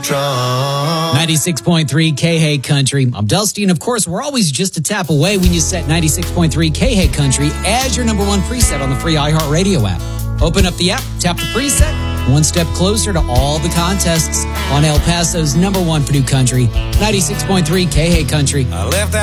strong. 96.3 K-Hey Country. I'm Dusty, and of course, we're always just a tap away when you set 96.3 K-Hey Country as your number one preset on the free iHeartRadio app. Open up the app, tap the preset, one step closer to all the contests on El Paso's number one for new country, 96.3 K-Hey Country. I left